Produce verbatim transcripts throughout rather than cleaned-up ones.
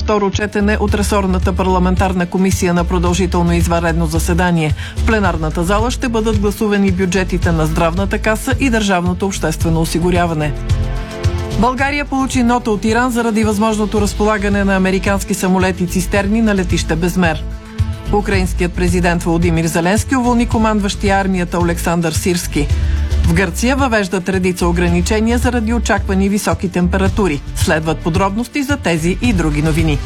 второ четене от ресорната парламентарна комисия на продължително извънредно заседание. В пленарната зала ще бъдат гласувани бюджетите на Здравната каса и Държавното обществено осигуряване. България получи нота от Иран заради възможното разполагане на американски самолети цистерни на летище Безмер. Украинският президент Володимир Зеленски уволни командващия армията Олександър Сирски. В Гърция въвеждат редица ограничения заради очаквани високи температури. Следват подробности за тези и други новини.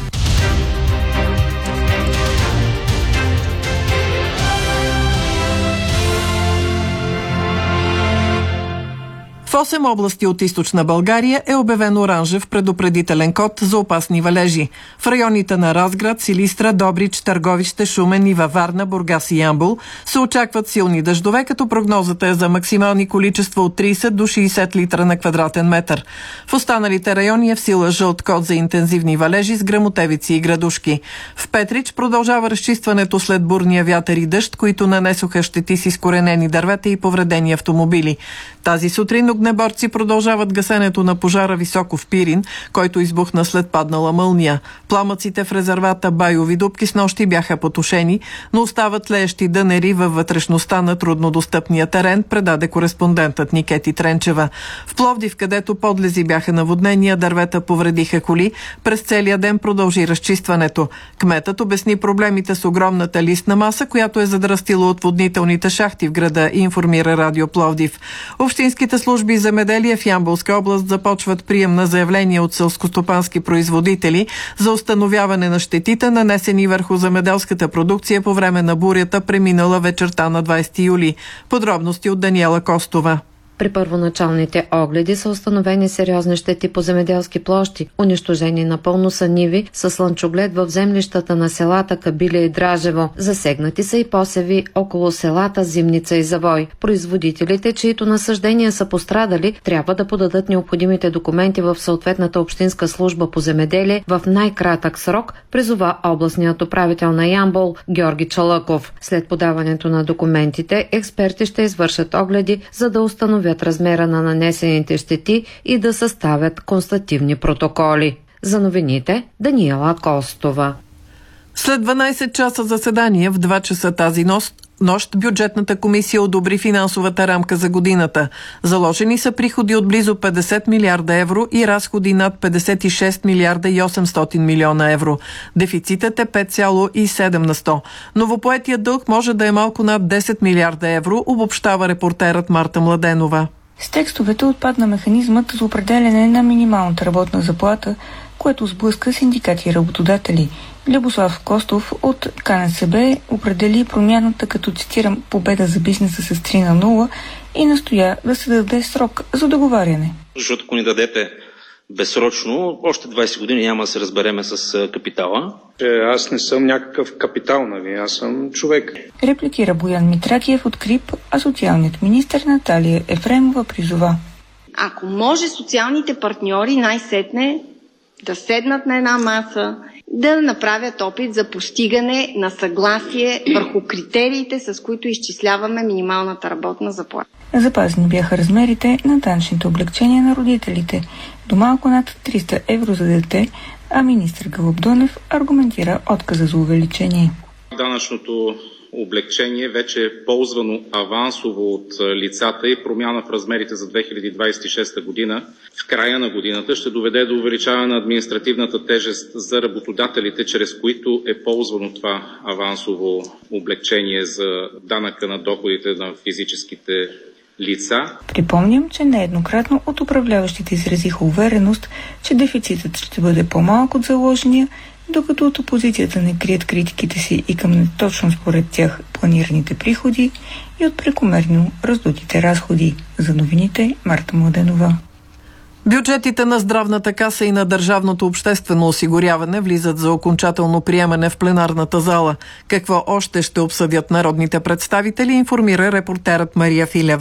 В осем области от източна България е обявен оранжев предупредителен код за опасни валежи. В районите на Разград, Силистра, Добрич, Търговище, Шумен и във Варна, Бургас и Ямбол се очакват силни дъждове, като прогнозата е за максимални количества от трийсет до шейсет литра на квадратен метър. В останалите райони е в сила жълт код за интензивни валежи с гръмотевици и градушки. В Петрич продължава разчистването след бурния вятър и дъжд, които нанесоха щети с изкоренени дървета и повредени автомобили. Тази сутрин огнеборци продължават гасенето на пожара високо в Пирин, който избухна след паднала мълния. Пламъците в резервата Байови дупки с нощи бяха потушени, но остават леещи дънери във вътрешността на труднодостъпния терен, предаде кореспондентът Никети Тренчева. В Пловдив, където подлези бяха наводнения, дървета повредиха коли, през целия ден продължи разчистването. Кметът обясни проблемите с огромната листна маса, която е задръстила отводнителните шахти в града, информира Радио Пловдив. Общинските служби земеделие в Ямболска област започват прием на заявления от селскостопански производители за установяване на щетите, нанесени върху земеделската продукция по време на бурята, преминала вечерта на двайсети юли. Подробности от Даниела Костова. При първоначалните огледи са установени сериозни щети по земеделски площи. Унищожени напълно са ниви с слънчоглед в землищата на селата Кабилия и Дражево. Засегнати са и посеви около селата Зимница и Завой. Производителите, чието насъждения са пострадали, трябва да подадат необходимите документи в съответната общинска служба по земеделие в най-кратък срок, призова областният управител на Ямбол Георги Чалъков. След подаването на документите, експерти ще извършат огледи, за да установят размера на нанесените щети и да съставят констативни протоколи. За новините Даниела Костова. След дванайсет часа заседание в два часа тази нощ, нощ бюджетната комисия одобри финансовата рамка за годината. Заложени са приходи от близо петдесет милиарда евро и разходи над петдесет и шест милиарда и осемстотин милиона евро. Дефицитът е пет цяло и седем на сто. Новопоетият дълг може да е малко над десет милиарда евро, обобщава репортерът Марта Младенова. С текстовете отпадна механизмът за определяне на минималната работна заплата, което сблъска синдикати и работодатели. Любослав Костов от КНСБ определи промяната като, цитирам, победа за бизнеса с три на нула и настоя да се даде срок за договаряне. Защото ако ни дадете безсрочно, още двайсет години няма да се разбереме с капитала. Аз не съм някакъв капитал, нали? Аз съм човек. Репликира Боян Митракиев от КРИП, а социалният министър Наталия Ефремова призова. Ако може социалните партньори най-сетне да седнат на една маса, да направят опит за постигане на съгласие върху критериите, с които изчисляваме минималната работна заплата. Запазени бяха размерите на данъчните облекчения на родителите до малко над триста евро за дете, а министър Гълъб Донев аргументира отказа за увеличение. Данъчното облекчение вече е ползвано авансово от лицата и промяна в размерите за две хиляди двайсет и шеста година в края на годината ще доведе до увеличаване на административната тежест за работодателите, чрез които е ползвано това авансово облекчение за данъка на доходите на физическите лица. Припомням, че нееднократно от управляващите изразиха увереност, че дефицитът ще бъде по-малък от заложения, докато от опозицията не крият критиките си и към неточно според тях планираните приходи и от прекомерно раздутите разходи. За новините Марта Младенова. Бюджетите на Здравната каса и на Държавното обществено осигуряване влизат за окончателно приемане в пленарната зала. Какво още ще обсъдят народните представители, информира репортерът Мария Филева.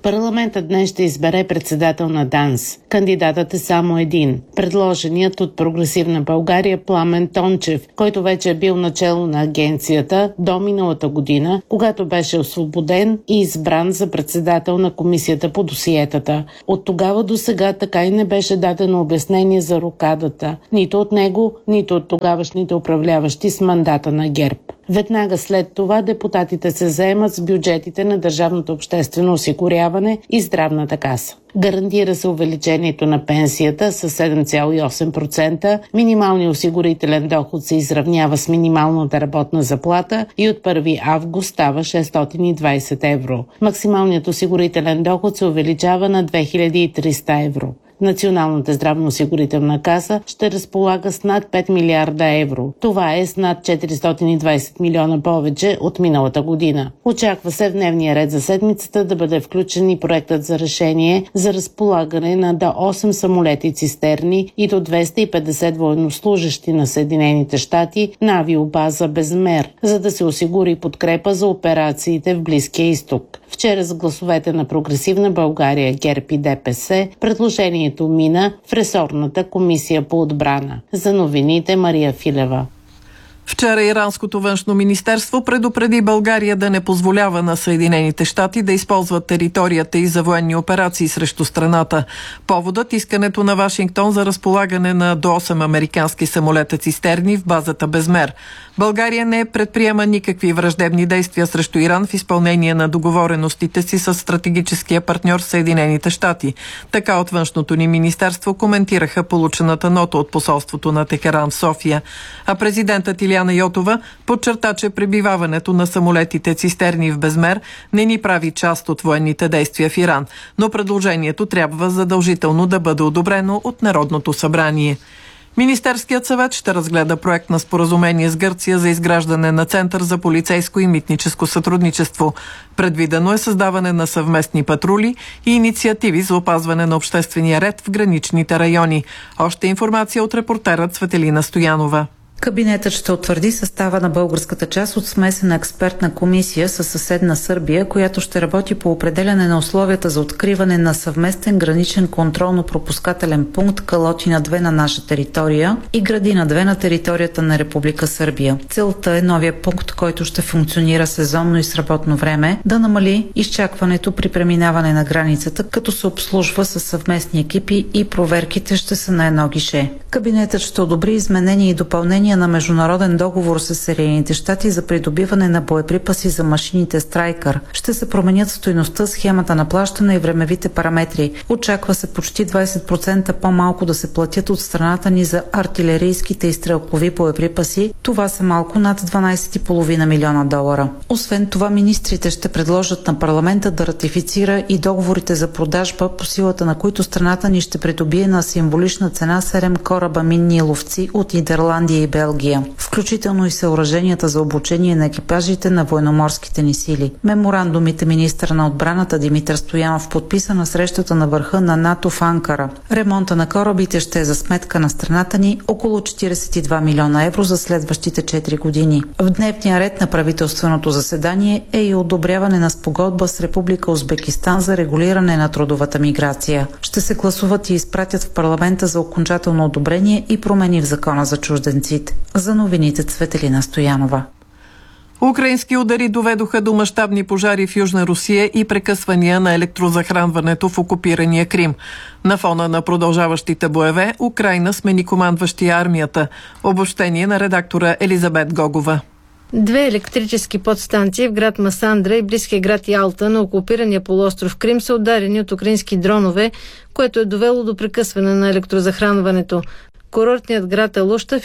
Парламентът днес ще избере председател на ДАНС. Кандидатът е само един. Предложеният от Прогресивна България Пламен Тончев, който вече е бил начело на агенцията до миналата година, когато беше освободен и избран за председател на комисията по досиетата. От тогава до сега така и не беше дадено обяснение за рокадата, нито от него, нито от тогавашните управляващи с мандата на ГЕРБ. Веднага след това депутатите се заемат с бюджетите на държавното обществено осигуряване и здравната каса. Гарантира се увеличението на пенсията с седем цяло и осем процента, минималният осигурителен доход се изравнява с минималната работна заплата и от първи август става шестстотин и двадесет евро. Максималният осигурителен доход се увеличава на две хиляди и триста евро. Националната здравноосигурителна каса ще разполага с над пет милиарда евро. Това е с над четиристотин и двадесет милиона повече от миналата година. Очаква се в дневния ред за седмицата да бъде включен и проектът за решение за разполагане на до осем самолети цистерни и до двеста и петдесет военнослужещи на Съединените щати на авиобаза Безмер, за да се осигури подкрепа за операциите в Близкия изток. Вчера с гласовете на Прогресивна България, ГЕРБ и ДПС предложението мина в ресорната комисия по отбрана. За новините Мария Филева. Вчера Иранското външно министерство предупреди България да не позволява на Съединените щати да използват територията и за военни операции срещу страната. Поводът – искането на Вашингтон за разполагане на до осем американски самолета цистерни в базата Безмер. България не предприема никакви враждебни действия срещу Иран в изпълнение на договореностите си с стратегическия партньор Съединените щати. Така от външното ни министерство коментираха получената нота от посолството на Техеран в София. А президентът Илияна Йотова подчерта, че пребиваването на самолетите цистерни в Безмер не ни прави част от военните действия в Иран, но предложението трябва задължително да бъде одобрено от Народното събрание. Министерският съвет ще разгледа проект на споразумение с Гърция за изграждане на Център за полицейско и митническо сътрудничество. Предвидено е създаване на съвместни патрули и инициативи за опазване на обществения ред в граничните райони. Още информация от репортера Цветелина Стоянова. Кабинетът ще утвърди състава на българската част от смесена експертна комисия със съседна Сърбия, която ще работи по определяне на условията за откриване на съвместен граничен контролно-пропускателен пункт Калотина две на наша територия и Градина две на територията на Република Сърбия. Целта е новия пункт, който ще функционира сезонно и с работно време, да намали изчакването при преминаване на границата, като се обслужва със съвместни екипи и проверките ще са на едно гише. Кабинетът ще одобри изменения и допълнения на международен договор с Съединените щати за придобиване на боеприпаси за машините Страйкър. Ще се променят стойността, схемата на плащане и времевите параметри. Очаква се почти двадесет процента по-малко да се платят от страната ни за артилерийските и стрелкови боеприпаси. Това са малко над дванадесет и половина милиона долара. Освен това, министрите ще предложат на парламента да ратифицира и договорите за продажба, по силата на които страната ни ще придобие на символична цена седем кораба минни ловци от Нидерландия и Белгия, включително и съоръженията за обучение на екипажите на военноморските ни сили. Меморандумите министъра на отбраната Димитър Стоянов подписа на срещата на върха на НАТО в Анкара. Ремонта на корабите ще е за сметка на страната ни около четиридесет и два милиона евро за следващите четири години. В дневния ред на правителственото заседание е и одобряване на спогодба с Република Узбекистан за регулиране на трудовата миграция. Ще се гласуват и изпратят в парламента за окончателно одобрение и промени в закона за чужденците. За новините Цветелина Стоянова. Украински удари доведоха до мащабни пожари в Южна Русия и прекъсвания на електрозахранването в окупирания Крим. На фона на продължаващите боеве, Украйна смени командващия армията. Обобщение на редактора Елизабет Гогова. Две електрически подстанции в град Масандра и близкия град Ялта на окупирания полуостров Крим са ударени от украински дронове, което е довело до прекъсване на електрозахранването. Курортният град Алушта